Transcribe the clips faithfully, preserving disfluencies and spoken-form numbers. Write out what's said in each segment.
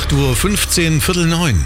acht Uhr fünfzehn, Viertel neun.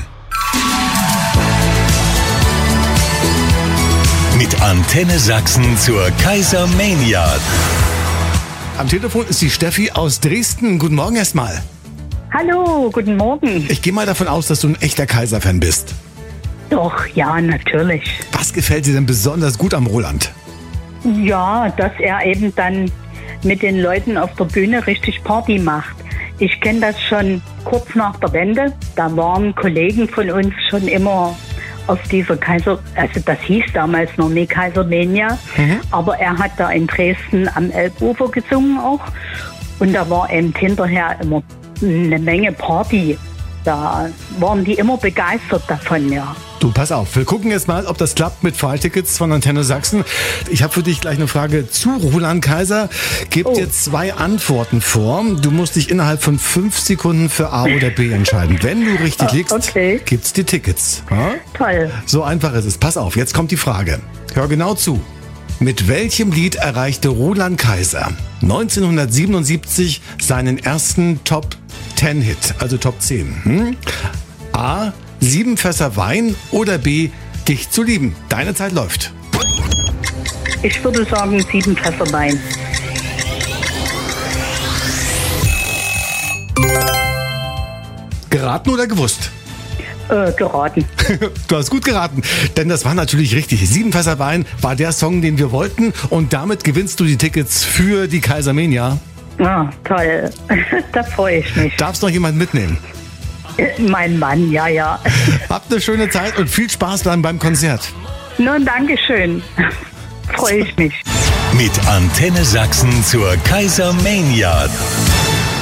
Mit Antenne Sachsen zur Kaisermania. Am Telefon ist die Steffi aus Dresden. Guten Morgen erstmal. Hallo, guten Morgen. Ich gehe mal davon aus, dass du ein echter Kaiser-Fan bist. Doch, ja, natürlich. Was gefällt dir denn besonders gut am Roland? Ja, dass er eben dann mit den Leuten auf der Bühne richtig Party macht. Ich kenne das schon kurz nach der Wende. Da waren Kollegen von uns schon immer auf dieser Kaiser, also das hieß damals noch nie Kaisermania, mhm. aber er hat da in Dresden am Elbufer gesungen auch. Und da war eben hinterher immer eine Menge Party. Da waren die immer begeistert davon, ja. Du, pass auf, wir gucken jetzt mal, ob das klappt mit Freitickets von Antenne Sachsen. Ich habe für dich gleich eine Frage zu Roland Kaiser. Gib Oh. dir zwei Antworten vor. Du musst dich innerhalb von fünf Sekunden für A oder B entscheiden. Wenn du richtig liegst, okay. gibt's die Tickets. Ja? Toll. So einfach ist es. Pass auf, jetzt kommt die Frage. Hör genau zu. Mit welchem Lied erreichte Roland Kaiser neunzehnhundertsiebenundsiebzig seinen ersten Top zehn Hit, also Top zehn? Hm? A. Sieben Fässer Wein oder B. Dich zu lieben. Deine Zeit läuft. Ich würde sagen, sieben Fässer Wein. Geraten oder gewusst? Äh, geraten. Du hast gut geraten, denn das war natürlich richtig. Sieben Fässer Wein war der Song, den wir wollten, und damit gewinnst du die Tickets für die Kaisermania. Ah, toll. Da freue ich mich. Darfst noch jemand mitnehmen? Mein Mann, ja, ja. Habt eine schöne Zeit und viel Spaß dann beim Konzert. Nun, Dankeschön. Freue ich mich. Mit Antenne Sachsen zur Kaisermania.